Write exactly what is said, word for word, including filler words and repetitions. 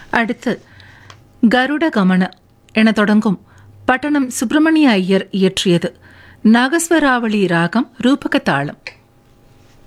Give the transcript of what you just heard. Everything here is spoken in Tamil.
அடுத்து கருட கமன என தொடங்கும் பட்டணம் சுப்பிரமணிய ஐயர் இயற்றியது நாகஸ்வராவளி ராகம் ரூபக தாளம்.